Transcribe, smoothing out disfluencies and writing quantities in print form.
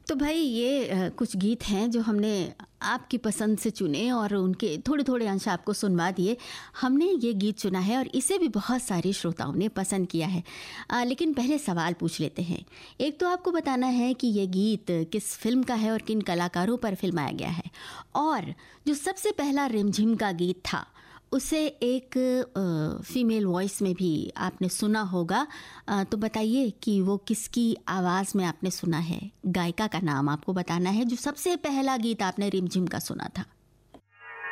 तो भाई ये कुछ गीत हैं जो हमने आपकी पसंद से चुने और उनके थोड़े थोड़े अंश आपको सुनवा दिए। हमने ये गीत चुना है और इसे भी बहुत सारे श्रोताओं ने पसंद किया है। लेकिन पहले सवाल पूछ लेते हैं। एक तो आपको बताना है कि ये गीत किस फिल्म का है और किन कलाकारों पर फिल्माया गया है, और जो सबसे पहला रिमझिम का गीत था उसे एक फीमेल वॉइस में भी आपने सुना होगा। तो बताइए कि वो किसकी आवाज़ में आपने सुना है। गायिका का नाम आपको बताना है जो सबसे पहला गीत आपने रिमझिम का सुना था।